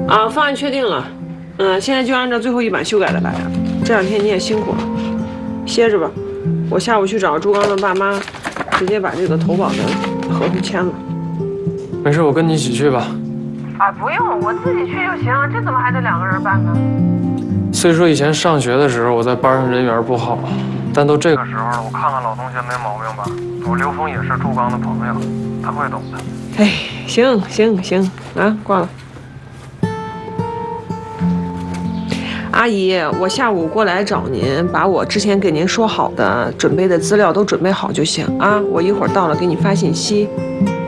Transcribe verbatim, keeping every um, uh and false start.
啊，方案确定了，嗯，现在就按照最后一版修改的来啊。这两天你也辛苦了，歇着吧。我下午去找朱刚的爸妈，直接把这个投保的合同签了。 没事，我跟你一起去吧。 啊，不用，我自己去就行，这怎么还得两个人办呢？ 虽说以前上学的时候我在班上人缘不好，但都这个时候了，我看看老同学没毛病吧？我刘峰也是朱刚的朋友，他会懂的。 哎，行行行，啊，挂了。阿姨，我下午过来找您，把我之前给您说好的、准备的资料都准备好就行啊。我一会儿到了给你发信息。